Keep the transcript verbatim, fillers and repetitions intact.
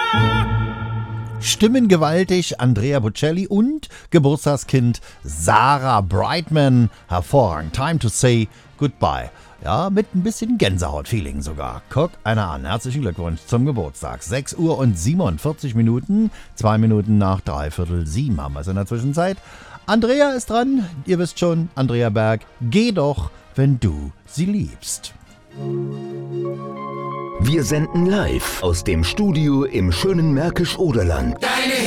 Stimmengewaltig Andrea Bocelli und Geburtstagskind Sarah Brightman. Hervorragend. Time to say goodbye. Ja, mit ein bisschen Gänsehaut-Feeling sogar. Guck einer an. Herzlichen Glückwunsch zum Geburtstag. sechs Uhr und siebenundvierzig Minuten. Zwei Minuten nach dreiviertel sieben haben wir es in der Zwischenzeit. Andrea ist dran. Ihr wisst schon, Andrea Berg. Geh doch, wenn du sie liebst. Wir senden live aus dem Studio im schönen Märkisch-Oderland. Deine